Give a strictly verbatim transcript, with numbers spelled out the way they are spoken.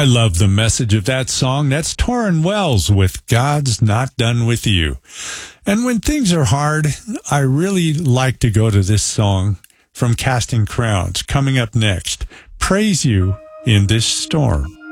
I love the message of that song. That's Torrin Wells with God's Not Done With You. And when things are hard, I really like to go to this song from Casting Crowns. Coming up next, Praise You in This Storm.